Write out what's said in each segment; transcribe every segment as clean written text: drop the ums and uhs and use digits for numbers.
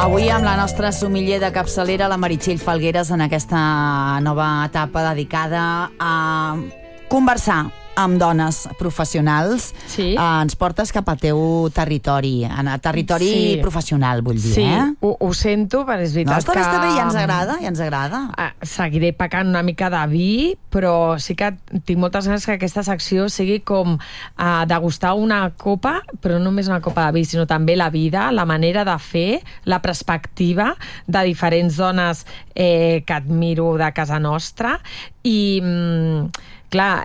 Avui amb la nostra sommelier de capçalera, la Meritxell Falgueres, en aquesta nova etapa dedicada a conversar amb dones professionals. Sí. Ens portes cap al teu territori, territori professional, vull dir, sí, eh? ho sento, però és veritat que... Està bé, ja ens agrada. Seguiré pecant una mica de vi, però sí que tinc moltes ganes que aquesta secció sigui com degustar una copa, però no només una copa de vi, sinó també la vida, la manera de fer, la perspectiva de diferents dones que admiro de casa nostra. I... clar,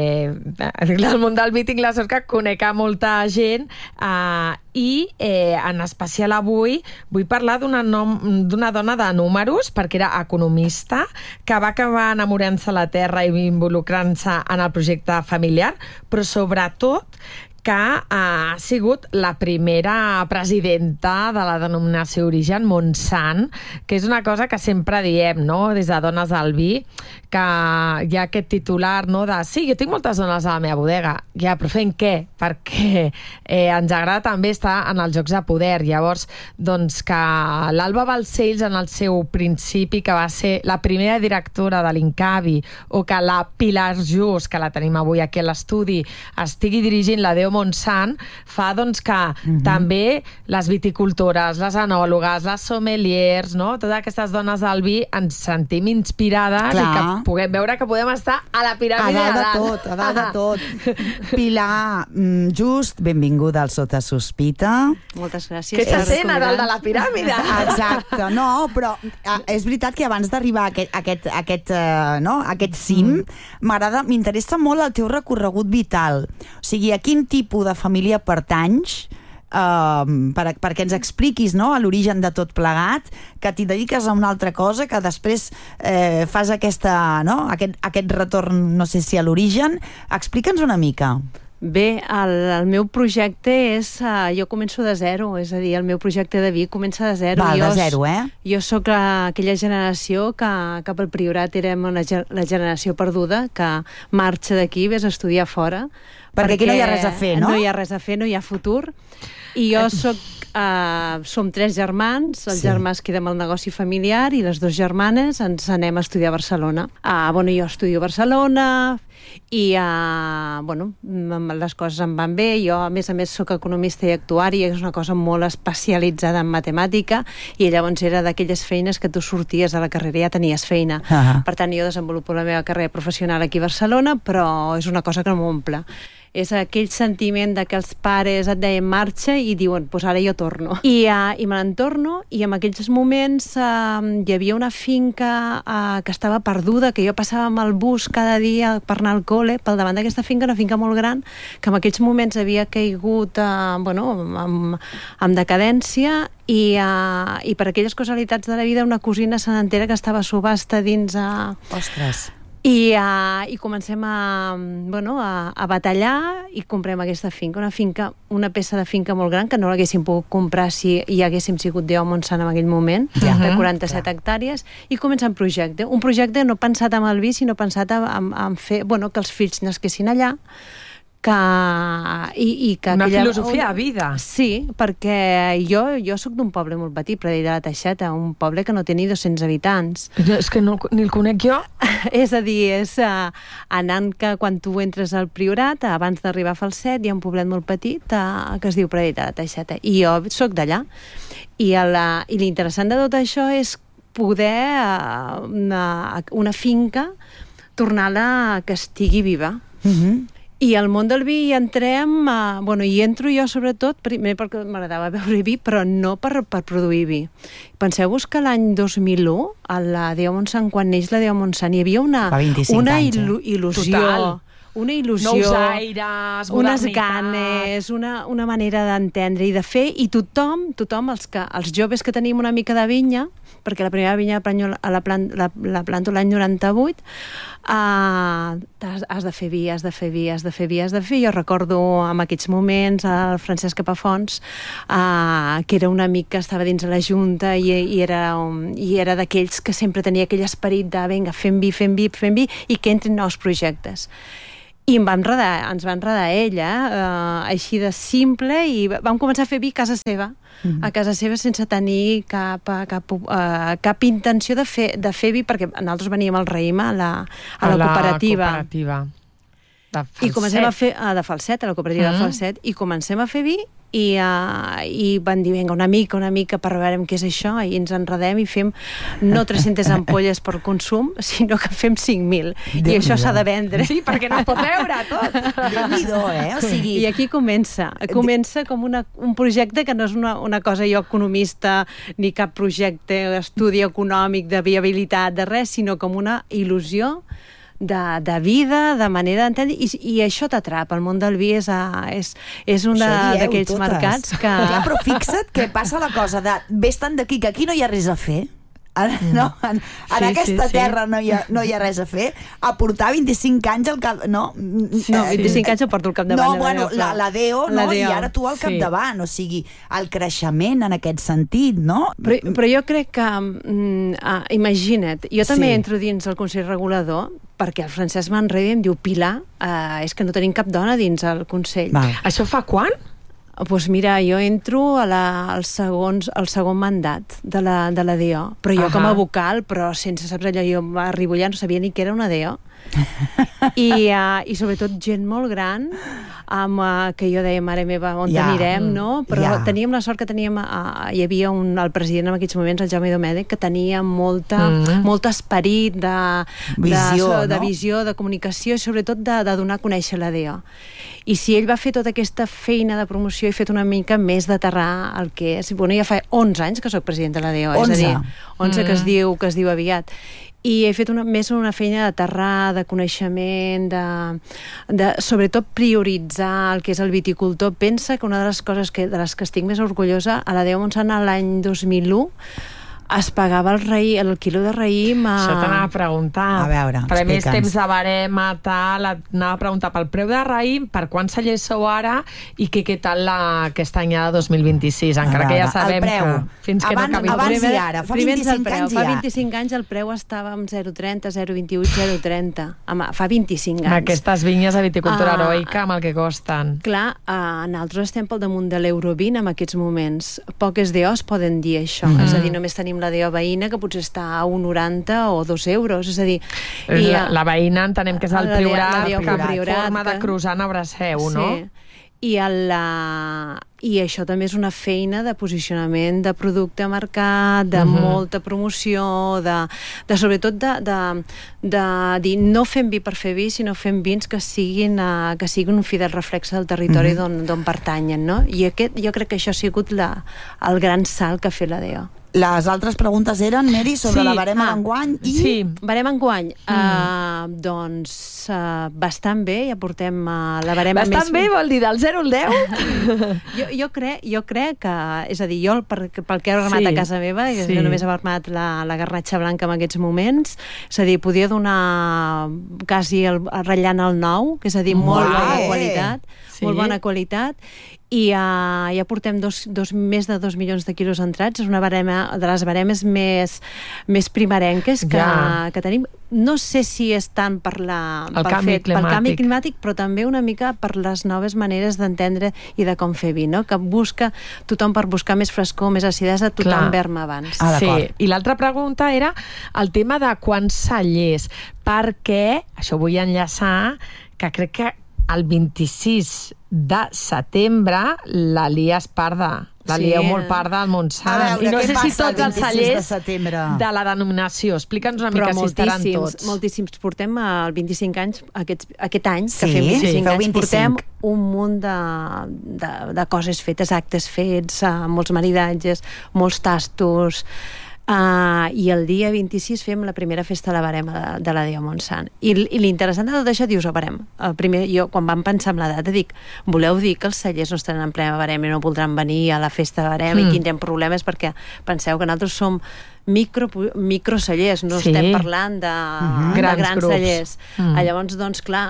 el món del vi tinc la sort que conec a molta gent i en especial avui vull parlar d'una dona de números, perquè era economista, que va acabar enamorant-se a la terra i involucrant-se en el projecte familiar, però sobretot que ha sigut la primera presidenta de la denominació Origen Montsant, que és una cosa que sempre diem, no?, des de Dones del Vi, que hi ha aquest titular, no?, de sí, jo tinc moltes dones a la meva bodega, ja, però fent què? Perquè ens agrada també estar en els jocs de poder. Llavors, doncs, que l'Alba Balcells, en el seu principi, que va ser la primera directora de l'Incavi, o que la Pilar Just, que la tenim avui aquí a l'estudi, estigui dirigint la Déu Montsant, fa doncs que també les viticultores, les enòlogues, les sommeliers, no?, totes aquestes dones del vi ens sentim inspirades. Clar. I que puguem veure que podem estar a la piràmide a dalt de tot. Pilar Just, benvinguda al Sota Sospita. Moltes gràcies. Què se sent a dalt de la piràmide? Exacte, no, però és veritat que abans d'arribar a aquest cim, m'interessa molt el teu recorregut vital. O sigui, a quin tipus de família pertanys, perquè ens expliquis, no?, l'origen de tot plegat, que t'hi dediques a una altra cosa, que després fas aquest retorn, no sé si a l'origen. Explica'ns una mica. Bé, el meu projecte és... jo començo de zero, és a dir, el meu projecte de vi comença de zero. De zero, eh? Jo sóc aquella generació que cap al Priorat érem la generació perduda, que marxa d'aquí, vés a estudiar fora. Perquè aquí no hi ha res a fer, no? No hi ha res a fer, no hi ha futur. I jo som 3 germans, el germà es queda amb el negoci familiar i les 2 germanes ens anem a estudiar a Barcelona. Jo estudio a Barcelona i les coses em van bé. Jo, a més, soc economista i actuari, és una cosa molt especialitzada en matemàtica, i llavors era d'aquelles feines que tu sorties a la carrera i ja tenies feina. Per tant, jo desenvolupo la meva carrera professional aquí a Barcelona, però és una cosa que no m'omple. És aquell sentiment de que els pares et deien marxa i diuen, doncs ara jo torno. I me n'entorno, i en aquells moments hi havia una finca que estava perduda, que jo passava amb el bus cada dia per anar al col·le, pel davant d'aquesta finca, una finca molt gran, que en aquells moments havia caigut amb decadència, i per aquelles casualitats de la vida una cosina se n'entera que estava a subhasta dins... Ostres! I comencem a batallar i comprem aquesta finca, una peça de finca molt gran que no l'haguéssim pogut comprar si hi haguéssim sigut Déu Montsant en aquell moment, de 47 hectàrees, i comença un projecte no pensat amb el vi, sinó pensat en fer que els fills nasquessin allà, una filosofia de vida. Sí, perquè jo soc d'un poble molt petit, Pradell de la Teixeta, un poble que no té ni 200 habitants. És que ni el conec jo. És a dir, és anant que quan tu entres al Priorat, abans d'arribar a Falset, hi ha un poblet molt petit que es diu Pradell de la Teixeta, i jo soc d'allà. I l'interessant de tot això és poder una finca tornar-la que estigui viva. I al món del vi hi entrem, hi entro jo sobretot, primer perquè m'agradava beure vi, però no per produir vi. Penseu-vos que l'any 2001, a la Déu Montsant, quan neix la Déu Montsant, hi havia una il·lusió. Total. Una il·lusió, nous aires, unes ganes, una manera d'entendre i de fer, i tothom, els joves que tenim una mica de vinya, perquè la primera vinya la planto l'any 98, has de fer vi. Jo recordo en aquests moments el Francesc Capafons, que era un amic que estava dins de la Junta i era d'aquells que sempre tenia aquell esperit de vinga, fem vi, i que entrin nous projectes. I ens va enredar ella, així de simple, i vam començar a fer vi a casa seva, a casa seva sense tenir cap intenció de fer vi, perquè nosaltres veníem al raïm a la cooperativa. I comencem a fer de Falset, a la cooperativa de Falset, i comencem a fer vi, i van dir, vinga, una mica per veure què és això, i ens enredem i fem no 300 ampolles per consum, sinó que fem 5.000, i això s'ha de vendre. Sí, perquè no es pot veure tot. Déu-n'hi-do, O sigui... I aquí comença com un projecte que no és una cosa jo economista, ni cap projecte d'estudi econòmic, de viabilitat, de res, sinó com una il·lusió de vida, de manera d'entendre, i això t'atrapa. El món del vi és un d'aquells mercats que... Clar, però fixa't que passa la cosa de vés-te'n d'aquí, que aquí no hi ha res a fer. En aquesta terra no hi ha res a fer. A portar 25 anys al cap... No, 25 anys ho porto al capdavant. No, bueno, la DEO, i ara tu al capdavant, o sigui, el creixement en aquest sentit, no? Però jo crec que, imagina't, jo també entro dins el Consell Regulador, perquè el Francesc Manredi em diu, Pilar, és que no tenim cap dona dins el Consell. Això fa quan? Doncs mira, jo entro al segon mandat de la DO, però jo com a vocal, però sense saber allò, jo arribo allà, no sabia ni què era una DO. I sobretot gent molt gran, que jo deia, mare meva, on anirem, no? Però teníem la sort que teníem, hi havia el president en aquells moments, el Jaume Domènech, que tenia molt esperit de visió, de comunicació, i sobretot de donar a conèixer la DO. I si ell va fer tota aquesta feina de promoció, he fet una mica més d'aterrar el que és. Bueno, ja fa 11 anys que soc president de la DO, és a dir, 11 que es diu aviat. I he fet més una feina d'aterrar, de coneixement, de sobretot prioritzar el que és el viticultor. Pensa que una de les coses de les que estic més orgullosa, a la DO Montsant l'any 2001, es pagava el quilo de raïm Això t'anava a preguntar. A veure, per més temps de barema, tal, anava a preguntar pel preu de raïm, per quants cellers sou ara i què tal aquesta anyada 2026, encara que ja sabem que fins que no acabi. Abans i ara, fa 25 anys Fa 25 anys el preu estava amb 0,30, 0,28, 0,30. Fa 25 anys. Aquestes vinyes de viticultura heroica amb el que costen. Clar, nosaltres estem pel damunt de l'euro 20 en aquests moments. Poques DOs poden dir això. És a dir, només tenim la DO veïna, que potser està a 1,90 o 2 euros, és a dir... La veïna entenem que és el Priorat, que forma de croissant a Braceu, no? I això també és una feina de posicionament de producte a mercat, de molta promoció, sobretot de dir no fem vi per fer vi, sinó fem vins que siguin un fidel reflex del territori d'on pertanyen, no? I jo crec que això ha sigut el gran salt que ha fet la DO. Les altres preguntes eren, Mary, sobre la barema d'enguany i... Sí, barema d'enguany. Doncs bastant bé, ja portem la barema bastant bé vol dir del 0 al 10? Jo crec que... És a dir, jo pel que he armat a casa meva, jo només he armat la garnatxa blanca en aquests moments, és a dir, podia donar quasi ratllant el 9, que és a dir, molt bona qualitat, molt bona qualitat, i ja portem més de 2 milions de quilos entrats. És una barema de les baremes més primerenques que tenim. No sé si és tant pel canvi climàtic, però també una mica per les noves maneres d'entendre i de com fer vi, no? Que busca tothom per buscar més frescor, més acidesa, tothom verm abans. Sí, i l'altra pregunta era el tema de quants cellers, perquè, això vull enllaçar, que crec que el 26 de setembre la Lia es parda. La lieu molt parda al Montsant. I no sé si tots els cellers de la denominació. Explica'ns una mica si estaran tots. Moltíssims. Portem el 25 anys, aquest any, que fem 25 anys, portem un munt de coses fetes, actes fets, molts maridatges, molts tastos... I el dia 26 fem la primera festa de la barema de la DO Montsant. I l'interessant de tot això, dius, primer, jo quan vam pensar en la data dic, voleu dir que els cellers no estaran en plena barema i no voldran venir a la festa de barema i tindrem problemes, perquè penseu que nosaltres som microcellers, no estem parlant de grans cellers. Llavors, doncs, clar,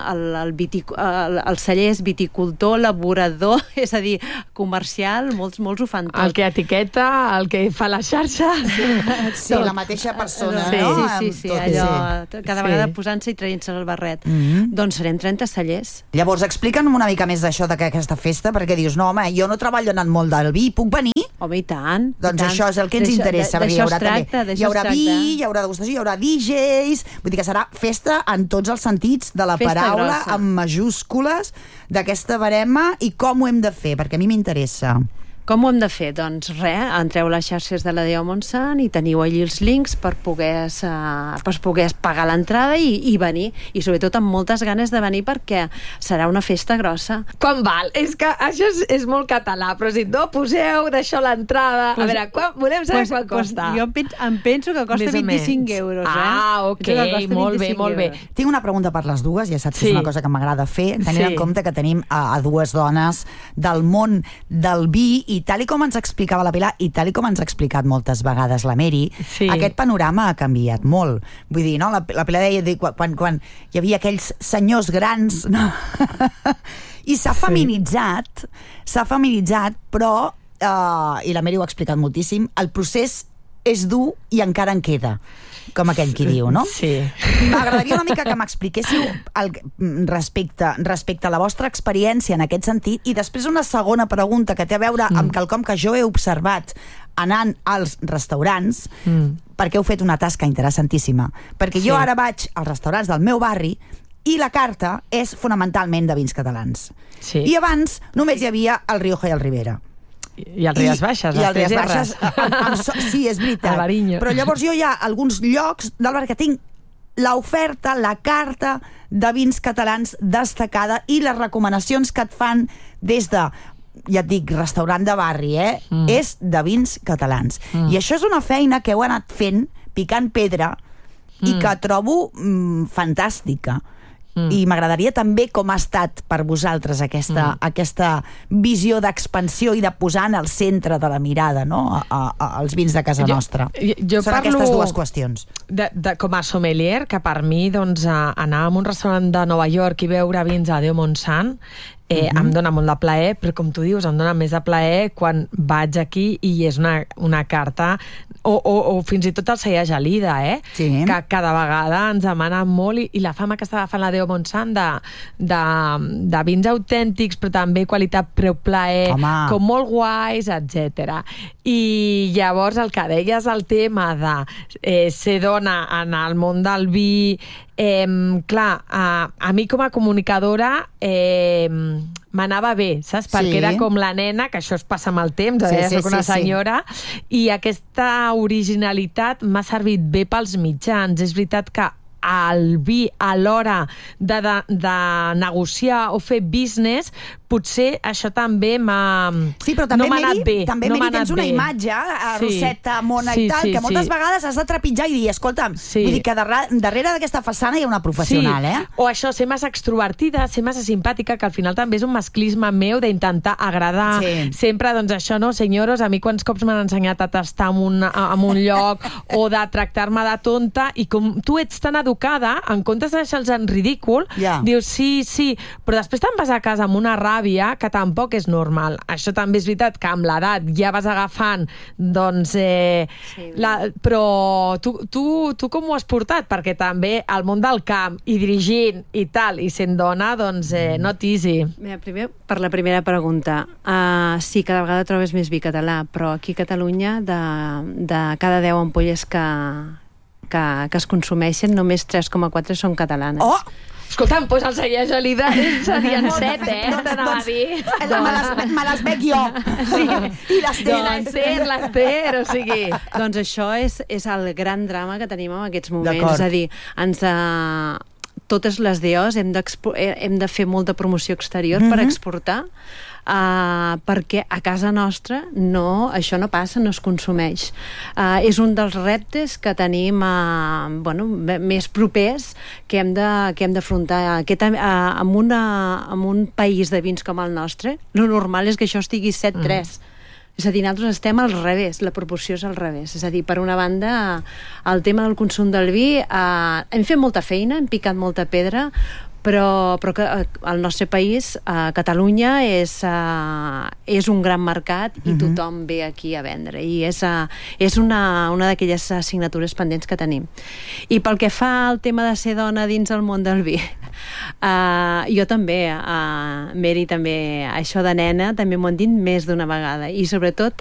el celler és viticultor, laborador, és a dir, comercial, molts ho fan tot. El que etiqueta, el que fa les xarxes. Sí, la mateixa persona, no? Sí, allò, cada vegada posant-se i traient-se el barret. Doncs serem 30 cellers. Llavors, explica'm una mica més d'això d'aquesta festa, perquè dius, no, home, jo no treballo en el món del vi, puc venir? Home, i tant. Doncs això és el que ens interessa, perquè hi haurà vi, hi haurà degustació, hi haurà DJs, vull dir que serà festa en tots els sentits de la paraula, amb majúscules, d'aquesta barema, i com ho hem de fer, perquè a mi m'interessa. Com ho hem de fer? Doncs res, entreu a les xarxes de la Déu Montsant i teniu allí els links per poder pagar l'entrada i venir, i sobretot amb moltes ganes de venir perquè serà una festa grossa. Com val? És que això és molt català, però si no poseu, deixeu l'entrada... A veure, volem saber quan costa. Jo em penso que costa 25 euros. Ok, molt bé. Tinc una pregunta per les dues, ja saps que és una cosa que m'agrada fer, tenint en compte que tenim a dues dones del món del vi, i tal com ens explicava la Pilar, i tal com ens ha explicat moltes vegades la Mary, aquest panorama ha canviat molt. Vull dir, no? La Pilar deia quan hi havia aquells senyors grans, no? I s'ha feminitzat, però, i la Mary ho ha explicat moltíssim, el procés és dur i encara en queda, com aquell qui diu, no? Sí. M'agradaria una mica que m'expliquéssiu respecte a la vostra experiència en aquest sentit, i després una segona pregunta que té a veure amb quelcom que jo he observat anant als restaurants, perquè heu fet una tasca interessantíssima. Perquè jo ara vaig als restaurants del meu barri i la carta és fonamentalment de vins catalans. I abans només hi havia el Rioja i el Ribera. I el Rías Baixes, les tres R's. Sí, és veritat. Però llavors jo hi ha alguns llocs del barri que tinc l'oferta, la carta de vins catalans destacada i les recomanacions que et fan des de, ja et dic, restaurant de barri, és de vins catalans. I això és una feina que heu anat fent, picant pedra, i que trobo fantàstica. I m'agradaria també com ha estat per vosaltres aquesta visió d'expansió i de posar en el centre de la mirada, no?, als vins de casa nostra. Són aquestes dues qüestions. Com a sommelier, que per mi anar a un restaurant de Nova York i beure vins a Déu Montsant em dona molt de plaer, però com tu dius, em dona més de plaer quan vaig aquí i és una carta, o fins i tot el celler Gelida, que cada vegada ens demana molt, i la fama que està agafant la Déu Montsant de vins autèntics, però també qualitat preu-plaer, com molt guais, etc. I llavors el que deies, el tema de ser dona en el món del vi, clar, a mi com a comunicadora m'anava bé, saps? Perquè era com la nena, que això es passa amb el temps, soc una senyora, i aquesta originalitat m'ha servit bé pels mitjans. És veritat que el vi a l'hora de negociar o fer business, potser això també m'ha... Sí, però també, Mary, tens una imatge, Roseta, Mona i tal, que moltes vegades has de trepitjar i dir, escolta'm, vull dir que darrere d'aquesta façana hi ha una professional, O això, ser massa extrovertida, ser massa simpàtica, que al final també és un masclisme meu d'intentar agradar sempre, doncs això, no, senyoros, a mi quants cops m'han ensenyat a tastar en un lloc o de tractar-me de tonta, i com tu ets tan educada, en comptes de deixar-los en ridícul, dius sí, però després te'n vas a casa amb una ràbia que tampoc és normal. Això també és veritat que amb l'edat ja vas agafant, doncs... Però tu com ho has portat? Perquè també al món del camp, i dirigint i tal, i sent dona, doncs not easy. Mira, primer, per la primera pregunta, sí, cada vegada trobes més vi català, però aquí a Catalunya, de cada 10 ampolles que es consumeixen, només 3,4 són catalanes. Escolta'm, doncs el celler Gelida serien 7, t'anava a dir. Me les bec jo. I l'Ester, o sigui... Doncs això és el gran drama que tenim en aquests moments. És a dir, totes les DOs hem de fer molta promoció exterior per exportar, perquè a casa nostra això no passa, no es consumeix. És un dels reptes que tenim més propers que hem d'afrontar. En un país de vins com el nostre, el normal és que això estigui 7-3. És a dir, nosaltres estem al revés, la proporció és al revés. És a dir, per una banda, el tema del consum del vi, hem fet molta feina, hem picat molta pedra, però que el nostre país, Catalunya, és un gran mercat i tothom ve aquí a vendre. I és una d'aquelles assignatures pendents que tenim. I pel que fa al tema de ser dona dins el món del vi, jo també, Mary, també, això de nena, també m'ho han dit més d'una vegada. I sobretot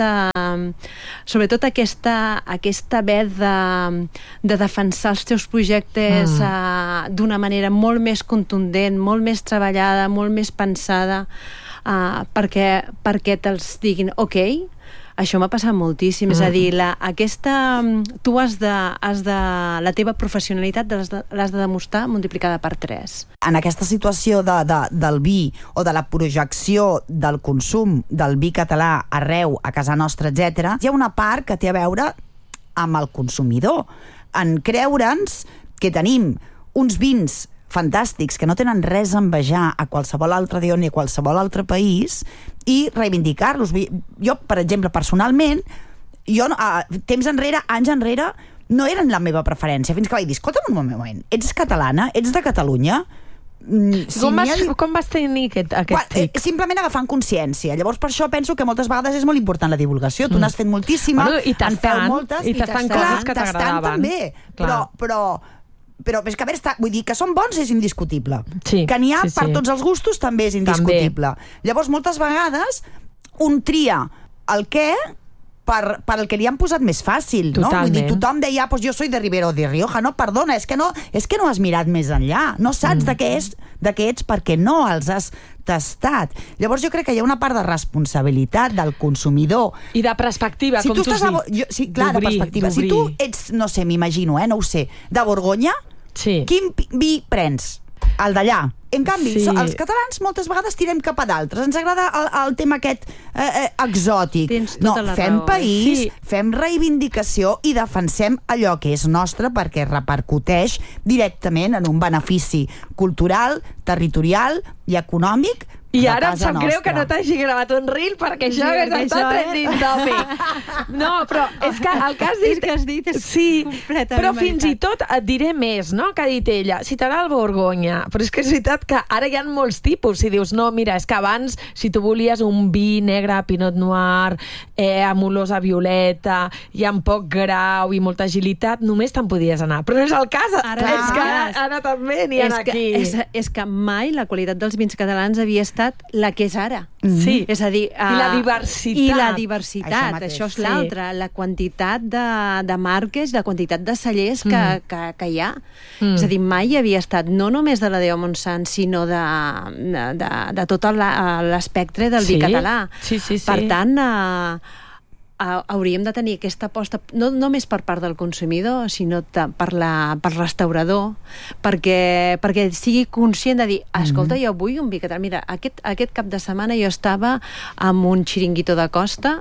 aquesta haver de defensar els teus projectes d'una manera molt més contundent, molt més treballada, molt més pensada, perquè te'ls diguin ok. Això m'ha passat moltíssim, és a dir, tu la teva professionalitat l'has de demostrar multiplicada per 3. En aquesta situació del vi o de la projecció del consum del vi català arreu, a casa nostra, etc., hi ha una part que té a veure amb el consumidor, en creure'ns que tenim uns vins fantàstics que no tenen res a envejar a qualsevol altre dia ni a qualsevol altre país i reivindicar-los. Jo, per exemple, personalment, temps enrere, anys enrere, no eren la meva preferència, fins que vaig dir, escolta'm un moment, ets catalana, ets de Catalunya, com vas tenir aquest tic? Simplement agafant consciència. Llavors, per això penso que moltes vegades és molt important la divulgació. Tu n'has fet moltíssima, en feu moltes, i tastant coses que t'agradaven. També, però és que, a veure, vull dir que són bons és indiscutible. Sí, que n'hi ha per tots els gustos també és indiscutible. Llavors, moltes vegades, un tria el què per el que li han posat més fàcil, no? Vull dir, tothom deia, pues jo soy de Ribera o de Rioja. No, perdona, és que no has mirat més enllà. No saps de què ets perquè no els has tastat. Llavors jo crec que hi ha una part de responsabilitat del consumidor. I de perspectiva, com tu dius. Sí, clar, de perspectiva. Si tu ets, no sé, m'imagino, no ho sé, de Borgonya, quin vi prens? El d'allà. En canvi, els catalans moltes vegades tirem cap a d'altres. Ens agrada el tema aquest exòtic. No, fem país, fem reivindicació i defensem allò que és nostre perquè repercuteix directament en un benefici cultural, territorial i econòmic. I ara em sap greu que no t'hagi gravat un reel perquè això hagués estat trending topic. No, però és que el que has dit és completament però fins i tot et diré més, no?, que ha dit ella, citarà el Borgonya, però és que és veritat que ara hi ha molts tipus. Si dius, no, mira, és que abans, si tu volies un vi negre, pinot noir, amb olors a violeta i amb poc grau i molta agilitat, només te'n podies anar. Però no és el cas. És que ara també n'hi ha aquí. És que mai la qualitat dels vins catalans havia estat la que és ara. Sí. És a dir, i la diversitat. I la diversitat, això és l'altre. La quantitat de marques, la quantitat de cellers que hi ha. És a dir, mai havia estat, no només de la Déu Montsant, sinó de tot l'espectre del vi català. Per tant, hauríem de tenir aquesta aposta no només per part del consumidor, sinó per restaurador, perquè sigui conscient de dir, escolta, jo vull un vi català. Mira, aquest cap de setmana jo estava amb un xiringuito de costa,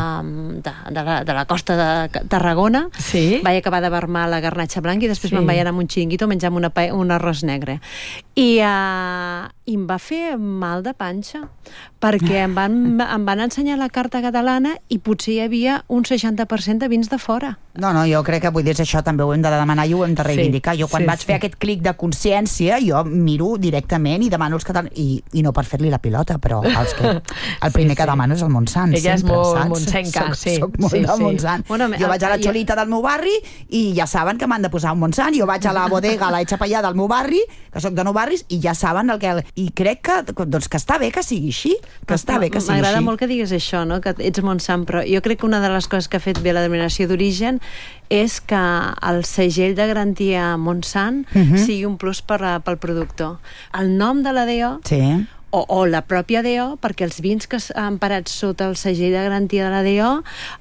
de la costa de Tarragona. Vaig acabar de vermar la garnatxa blanca i després me'n vaig anar amb un xiringuito menjant un arròs negre. I em va fer mal de panxa, perquè em van ensenyar la carta catalana i potser hi havia un 60% de vins de fora. No, jo crec que vull dir això també ho hem de demanar i ho hem de reivindicar. Jo quan vaig fer aquest clic de consciència, jo miro directament i demano els catalans, i no per fer-li la pilota, però el primer que demano és el Montsant. Ella és molt montsenca. Soc molt de Montsant. Jo vaig a la Xolita del meu barri i ja saben que m'han de posar un Montsant. Jo vaig a la bodega, a la Etxapallà del meu barri, que soc de nou barris, i ja saben el que... I crec que està bé que sigui així. M'agrada molt que digues això, no? Que ets Montsant, però jo crec que una de les coses que ha fet bé la denominació d'origen és que el segell de garantia Montsant sigui un plus pel productor. El nom de la DO o la pròpia DO, perquè els vins que han parat sota el segell de garantia de la DO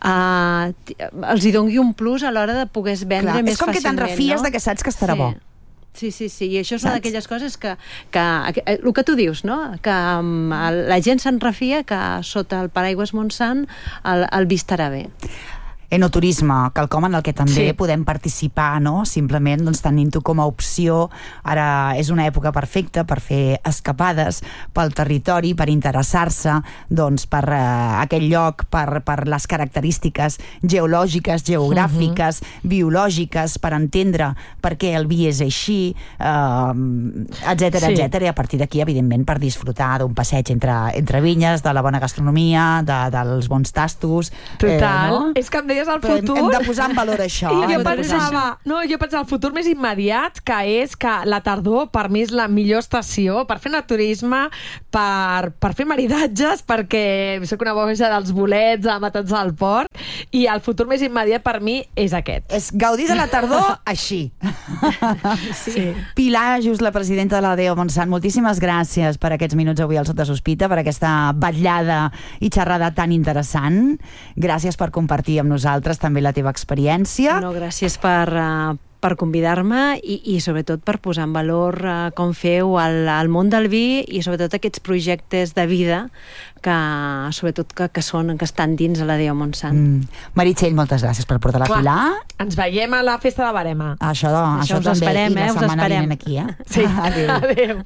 els hi doni un plus a l'hora de poder vendre més fàcilment. És com que te'n refies de que saps que estarà bo. Sí, i això és una d'aquelles coses que el que tu dius, no? Que la gent se'n refia que sota el paraigües Montsant el vi estarà bé. enoturisme, quelcom en el que també podem participar, no? Simplement doncs, tenint-ho com a opció. Ara és una època perfecta per fer escapades pel territori, per interessar-se doncs, per aquell lloc, per les característiques geològiques, geogràfiques, biològiques, per entendre per què el vi és així, etcètera, etcètera, i a partir d'aquí, evidentment, per disfrutar d'un passeig entre vinyes, de la bona gastronomia, dels bons tastos. Total. No? És que em deies el futur... Hem de posar en valor això. I jo pensava el futur més immediat, que és que la tardor per mi és la millor estació per fer naturisme, per fer maridatges, perquè soc una boja dels bolets matats al port, i el futur més immediat per mi és aquest. És gaudir de la tardor així. Sí. Pilar Just, la presidenta de la DEO Montsant, moltíssimes gràcies per aquests minuts avui al Sota Sospita, per aquesta vetllada i xerrada tan interessant. Gràcies per compartir amb nosaltres també la teva experiència. No, gràcies per convidar-me i sobretot per posar en valor com feu el món del vi i sobretot aquests projectes de vida que sobretot que estan dins de la DEO Montsant. Meritxell, moltes gràcies per portar la Pilar. Ens veiem a la festa de Verema. Això us també, esperem, i la us setmana esperem. vinent aquí, Sí. Adéu.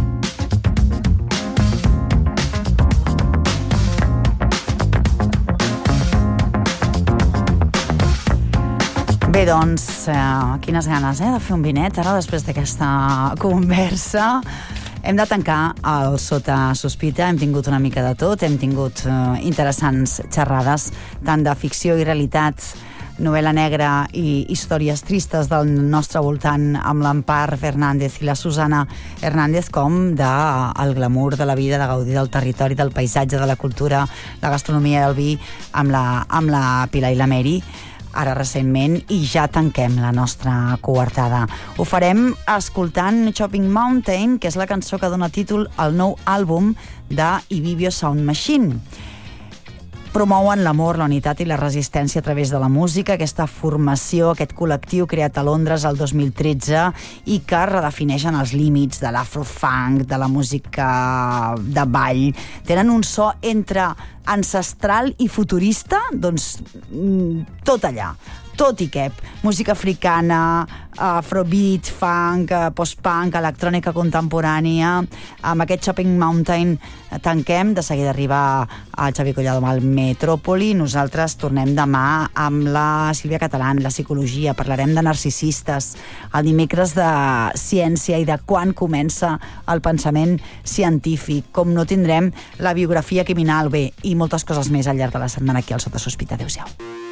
Bé, doncs, quines ganes de fer un vinet ara després d'aquesta conversa. Hem de tancar el Sota Sospita. Hem tingut una mica de tot, hem tingut interessants xerrades tant de ficció i realitat, novel·la negra i històries tristes del nostre voltant amb l'Empar Fernández i la Susana Hernández, com del glamour de la vida, de gaudir del territori, del paisatge, de la cultura, la gastronomia i el vi amb la Pilar i la Meri ara recentment, i ja tanquem la nostra coartada. Ho farem escoltant Chopping Mountain, que és la cançó que dona títol al nou àlbum de Ibibio Sound Machine. Promouen l'amor, la unitat i la resistència a través de la música, aquesta formació, aquest col·lectiu creat a Londres el 2013 i que redefineixen els límits de l'afrofunk, de la música de ball. Tenen un so entre ancestral i futurista, doncs tot allà. Tot i cap. Música africana, afrobeat, funk, post-punk, electrònica contemporània. Amb aquest Chopping Mountain tanquem. De seguida arriba el Xavi Collado amb el Metrópoli. Nosaltres tornem demà amb la Sílvia Catalán, la psicologia. Parlarem de narcisistes. El dimecres de ciència i de quan comença el pensament científic. Com no tindrem la biografia criminal, bé, i moltes coses més al llarg de la setmana aquí al Sota Sospita. Adéu-siau.